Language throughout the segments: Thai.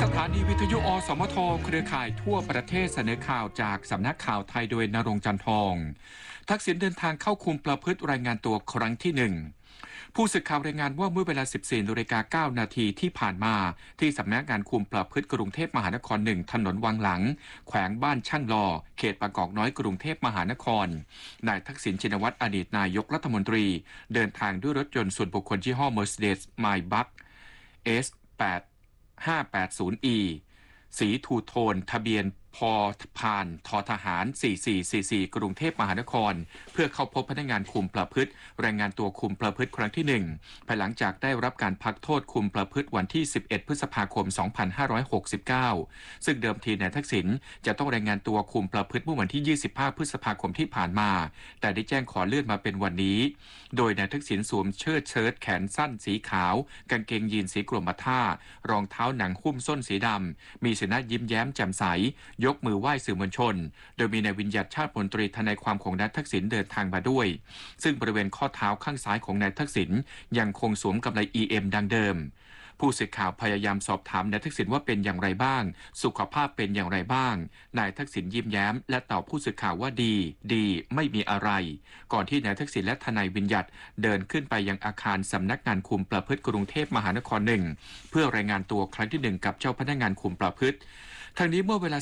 สถานีวิทยุอสมทเครือข่ายทั่วประเทศเสนอข่าวจากสำนักข่าวไทยโดยณรงค์ จันทองทักษิณเดินทางเข้าคุมประพฤติรายงานตัวครั้งที่1ผู้สื่อข่าวรายงานว่าเมื่อเวลา 14:09 นาทีที่ผ่านมาที่สำนักงานคุมประพฤติกรุงเทพมหานคร1ถนนวังหลังแขวงบ้านช่างลอเขตบางกอกน้อยกรุงเทพมหานครนายทักษิณชินวัตรอดีตนายกรัฐมนตรีเดินทางด้วยรถยนต์ส่วนบุคคลยี่ห้อ Mercedes-Maybach S8 580E สีทูโทนทะเบียนพพานททหาร 4444 กรุงเทพมหานครเพื่อเข้าพบพนักงานคุมประพฤติรายงานตัวคุมประพฤติครั้งที่1ภายหลังจากได้รับการพักโทษคุมประพฤติวันที่11พฤษภาคม2569ซึ่งเดิมทีนายทักษิณจะต้องรายงานตัวคุมประพฤติเมื่อวันที่25พฤษภาคมที่ผ่านมาแต่ได้แจ้งขอเลื่อนมาเป็นวันนี้โดยนายทักษิณสวมเชิ้ตแขนสั้นสีขาวกางเกงยีนสีกรมท่ารองเท้าหนังหุ้มส้นสีดำมีสีหน้ายิ้มแย้มแจ่มใสยกมือไหว้สื่อมวลชนโดยมีนายวิญญัติชาติมนตรีทนายความของนายทักษิณเดินทางมาด้วยซึ่งบริเวณข้อเท้าข้างซ้ายของนายทักษิณยังคงสวมกำไล EM ดังเดิมผู้สื่อข่าวพยายามสอบถามนายทักษิณว่าเป็นอย่างไรบ้างสุขภาพเป็นอย่างไรบ้างนายทักษิณยิ้มแย้มและตอบผู้สื่อข่าวว่าดีไม่มีอะไรก่อนที่นายทักษิณและทนายวิญญัติเดินขึ้นไปยังอาคารสำนักงานคุมประพฤติกรุงเทพมหานคร1เพื่อรายงานตัวครั้งที่1กับเจ้าพนักงานคุมประพฤติทางนี้เมื่อเวลา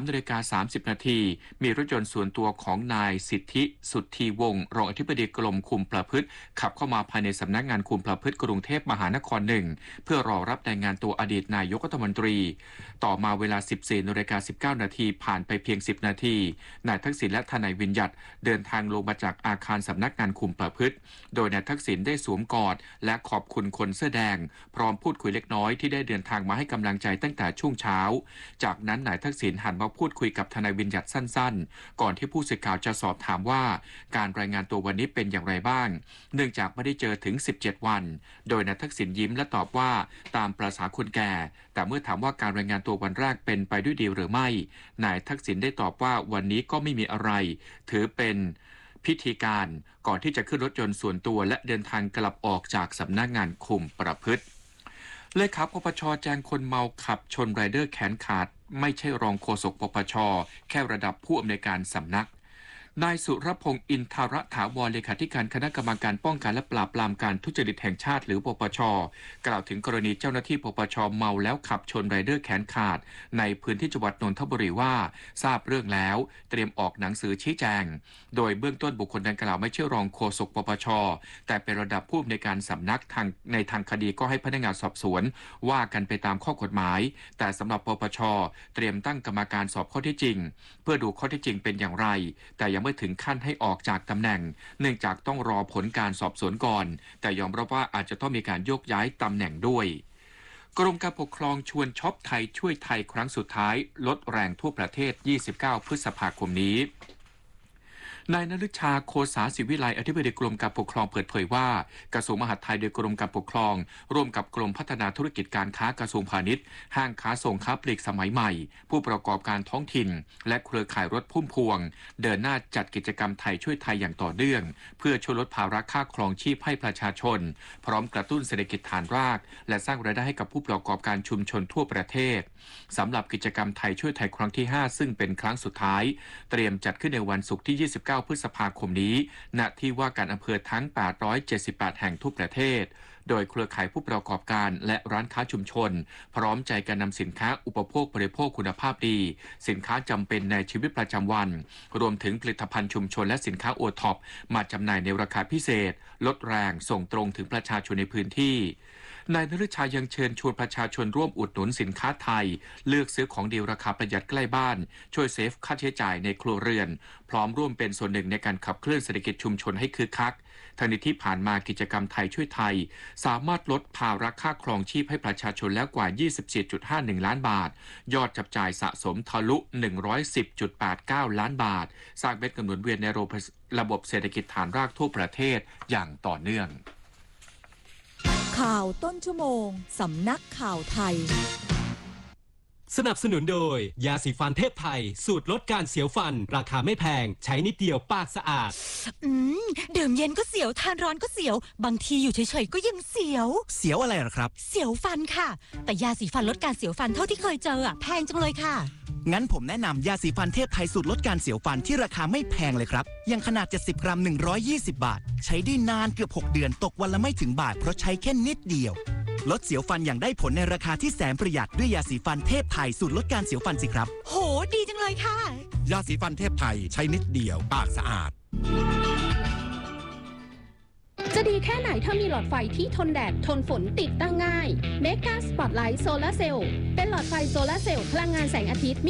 13:30 นาทีมีรถยนต์ส่วนตัวของนายสิทธิสุทธีวงศ์รองอธิบดีกรมคุมประพฤติขับเข้ามาภายในสำนักงานคุมประพฤติกรุงเทพมหานคร1เพื่อรอรับรายงานตัวอดีตนายกรัฐมนตรีต่อมาเวลา 14:19 นาทีผ่านไปเพียง10นาทีนายทักษิณและทนายวิญญัติเดินทางลงมาจากอาคารสำนักงานคุมประพฤติโดยนายทักษิณได้สวมกอดและขอบคุณคนเสื้อแดงพร้อมพูดคุยเล็กน้อยที่ได้เดินทางมาให้กำลังใจตั้งแต่ช่วงเช้าจากนั้นนายทักษิณหันมาพูดคุยกับทนายวิญญัติสั้นๆก่อนที่ผู้สื่อข่าวจะสอบถามว่าการรายงานตัววันนี้เป็นอย่างไรบ้างเนื่องจากไม่ได้เจอถึง17วันโดยนายทักษิณยิ้มและตอบว่าตามประสาคนแก่แต่เมื่อถามว่าการรายงานตัววันแรกเป็นไปด้วยดีหรือไม่นายทักษิณได้ตอบว่าวันนี้ก็ไม่มีอะไรถือเป็นพิธีการก่อนที่จะขึ้นรถยนต์ส่วนตัวและเดินทางกลับออกจากสำนักงานคุมประพฤติเลขาปปช.แจ้งคนเมาขับชนไรเดอร์แขนขาดไม่ใช่รองโฆษกปปช.แค่ระดับผู้อำนวยการสำนักนายสุรพงษ์อินทรถาวรเลขาธิการคณะกรรมการป้องกันและปราบปรามการทุจริตแห่งชาติหรือปปช.กล่าวถึงกรณีเจ้าหน้าที่ปปช.เมาแล้วขับชนไรเดอร์แขนขาดในพื้นที่จังหวัดนนทบุรีว่าทราบเรื่องแล้วเตรียมออกหนังสือชี้แจงโดยเบื้องต้นบุคคลดังกล่าวไม่ใช่รองโฆษกปปช.แต่เป็นระดับผู้อำนวยการสำนักในทางคดีก็ให้พนักงานสอบสวนว่ากันไปตามข้อกฎหมายแต่สำหรับปปช.เตรียมตั้งกรรมการสอบข้อเท็จจริงเพื่อดูข้อเท็จจริงเป็นอย่างไรแต่ยังไม่ถึงขั้นให้ออกจากตำแหน่งเนื่องจากต้องรอผลการสอบสวนก่อนแต่ยอมรับว่าอาจจะต้องมีการโยกย้ายตำแหน่งด้วยกรมการปกครองชวนช็อปไทยช่วยไทยครั้งสุดท้ายลดแรงทั่วประเทศ29พฤษภาคมนี้นายณฤชชาโคสาศิวิไลอธิบดีกรมการปกครองเปิดเผยว่ากระทรวงมหาดไทยโดยกรมการปกครองร่วมกับกรมพัฒนาธุรกิจการค้ากระทรวงพาณิชย์ห้างค้าส่งค้าปลีกสมัยใหม่ผู้ประกอบการท้องถิ่นและเครือข่ายรถพุ่มพวงเดินหน้าจัดกิจกรรมไทยช่วยไทยอย่างต่อเนื่องเพื่อช่วยลดภาระค่าครองชีพให้ประชาชนพร้อมกระตุ้นเศรษฐกิจฐานรากและสร้างรายได้ให้กับผู้ประกอบการชุมชนทั่วประเทศสำหรับกิจกรรมไทยช่วยไทยครั้งที่5ซึ่งเป็นครั้งสุดท้ายเตรียมจัดขึ้นในวันศุกร์ที่29พฤษภาคมนี้ณที่ว่าการอำเภอทั้ง878แห่งทั่วประเทศโดยเครือข่ายผู้ประกอบการและร้านค้าชุมชนพร้อมใจกันนำสินค้าอุปโภคบริโภคคุณภาพดีสินค้าจำเป็นในชีวิตประจำวันรวมถึงผลิตภัณฑ์ชุมชนและสินค้าโอท็อปมาจำหน่ายในราคาพิเศษลดแรงส่งตรงถึงประชาชนในพื้นที่นายณฤชชายังเชิญชวนประชาชนร่วมอุดหนุนสินค้าไทยเลือกซื้อของดีราคาประหยัดใกล้บ้านช่วยเซฟค่าใช้จ่ายในครัวเรือนพร้อมร่วมเป็นส่วนหนึ่งในการขับเคลื่อนเศรษฐกิจชุมชนให้คึกคักทั้งนี้ที่ผ่านมากิจกรรมไทยช่วยไทยสามารถลดภาระค่าครองชีพให้ประชาชนแล้วกว่า 24.51 ล้านบาทยอดจับจ่ายสะสมทะลุ 110.89 ล้านบาทสร้างเม็ดเงินหมุนเวียนในระบบเศรษฐกิจฐานรากทั่วประเทศอย่างต่อเนื่องข่าวต้นชั่วโมงสำนักข่าวไทยสนับสนุนโดยยาสีฟันเทพไทยสูตรลดการเสียวฟันราคาไม่แพงใช้นิดเดียวปากสะอาดดื่มเย็นก็เสียวทานร้อนก็เสียวบางทีอยู่เฉยๆก็ยังเสียวเสียวอะไรหรอครับเสียวฟันค่ะแต่ยาสีฟันลดการเสียวฟันเท่าที่เคยเจอแพงจังเลยค่ะงั้นผมแนะนำยาสีฟันเทพไทยสูตรลดการเสียวฟันที่ราคาไม่แพงเลยครับยังขนาด70 กรัม120 บาทใช้ได้นานเกือบ6 เดือนตกวันละไม่ถึงบาทเพราะใช้แค่นิดเดียวลดเสียวฟันอย่างได้ผลในราคาที่แสนประหยัดด้วยยาสีฟันเทพไทยสูตรลดการเสียวฟันสิครับโหดีจังเลยค่ะยาสีฟันเทพไทยใช้นิดเดียวปากสะอาดจะดีแค่ไหนถ้ามีหลอดไฟที่ทนแดดทนฝนติดตั้งง่าย Mega Spotlight Solar Cell เป็นหลอดไฟโซลาร์เซลล์พลังงานแสงอาทิตย์